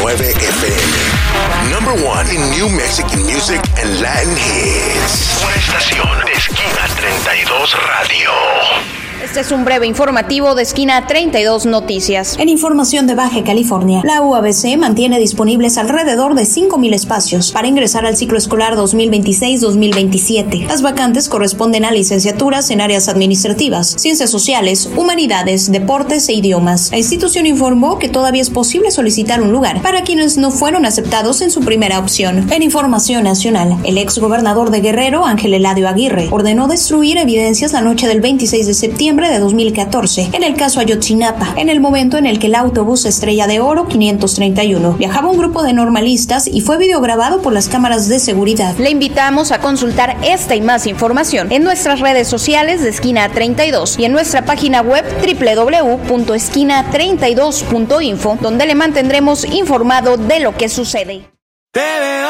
FM. Number one in New Mexican music and Latin hits. Una estación de Esquina 32 Radio. Este es un breve informativo de Esquina 32 Noticias. En información de Baja California, la UABC mantiene disponibles alrededor de 5,000 espacios para ingresar al ciclo escolar 2026-2027. Las vacantes corresponden a licenciaturas en áreas administrativas, ciencias sociales, humanidades, deportes e idiomas. La institución informó que todavía es posible solicitar un lugar para quienes no fueron aceptados en su primera opción. En información nacional, el exgobernador de Guerrero, Ángel Eladio Aguirre, ordenó destruir evidencias la noche del 26 de septiembre de 2014 en el caso Ayotzinapa, en el momento en el que el autobús Estrella de Oro 531 viajaba un grupo de normalistas y fue videograbado por las cámaras de seguridad. Le invitamos a consultar esta y más información en nuestras redes sociales de Esquina 32 y en nuestra página web www.esquina32.info, donde le mantendremos informado de lo que sucede.